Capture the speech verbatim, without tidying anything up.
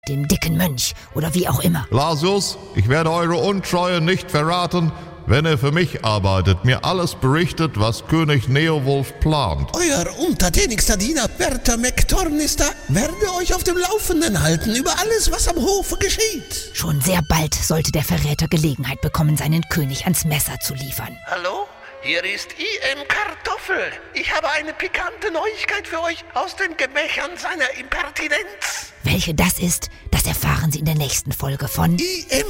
dem dicken Mönch oder wie auch immer. Blasius, ich werde eure Untreue nicht verraten, wenn er für mich arbeitet, mir alles berichtet, was König Neowulf plant. Euer untertänigster Diener Bertha McTornister werde euch auf dem Laufenden halten über alles, was am Hofe geschieht. Schon sehr bald sollte der Verräter Gelegenheit bekommen, seinen König ans Messer zu liefern. Hallo? Hier ist I M Kartoffel. Ich habe eine pikante Neuigkeit für euch aus den Gemächern seiner Impertinenz. Welche das ist, das erfahren Sie in der nächsten Folge von I M